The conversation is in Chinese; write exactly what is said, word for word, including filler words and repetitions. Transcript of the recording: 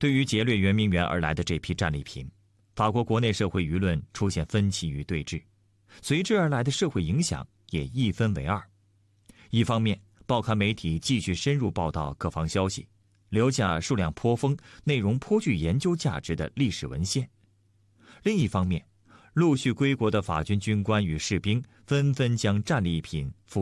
对于劫掠圆明园而来的这批战利品，法国国内社会舆论出现分歧与对峙，随之而来的社会影响也一分为二。一方面，报刊媒体继续深入报道各方消息，留下数量颇丰、内容颇具研究价值的历史文献；另一方面，陆续归国的法军军官与士兵纷纷将战利品付